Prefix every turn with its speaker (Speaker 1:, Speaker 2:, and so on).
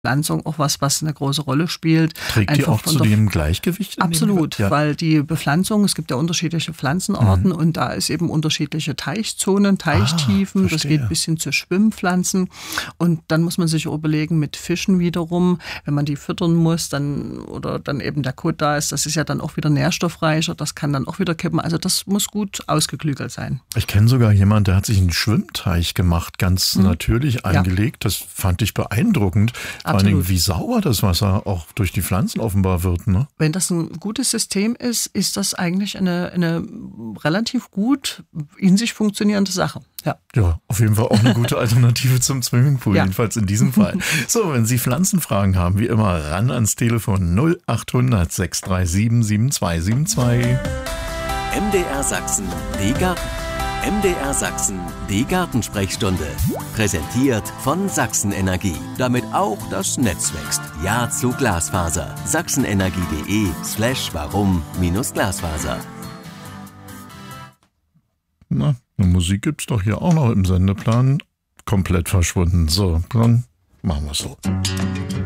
Speaker 1: Bepflanzung auch was eine große Rolle spielt.
Speaker 2: Trägt die auch zu dem Gleichgewicht?
Speaker 1: Absolut, weil die Bepflanzung, es gibt ja unterschiedliche Pflanzenarten und da ist eben unterschiedliche Teichzonen, Teichtiefen, das geht bis hin zu Schwimmpflanzen und dann muss man sich überlegen, mit Fischen wiederum, wenn man die füttern muss, dann eben der Kot da ist, das ist ja dann auch wieder nährstoffreicher, das kann dann auch wieder kippen, also das muss gut ausgeklügelt sein.
Speaker 2: Ich kenne sogar jemanden, der hat sich einen Schwimmteich gemacht, ganz natürlich angelegt, das fand ich beeindruckend. Vor allen Dingen, wie sauber das Wasser auch durch die Pflanzen offenbar wird. Ne?
Speaker 1: Wenn das ein gutes System ist, ist das eigentlich eine relativ gut in sich funktionierende Sache.
Speaker 2: Ja, auf jeden Fall auch eine gute Alternative zum Swimmingpool, jedenfalls in diesem Fall. So, wenn Sie Pflanzenfragen haben, wie immer, ran ans Telefon 0800 637 7272.
Speaker 3: MDR Sachsen, MDR Sachsen, die Gartensprechstunde. Präsentiert von Sachsen Energie. Damit auch das Netz wächst. Ja zu Glasfaser. sachsenenergie.de/warum-Glasfaser.
Speaker 2: Na, Musik gibt's doch hier auch noch im Sendeplan. Komplett verschwunden. So, dann machen wir es so.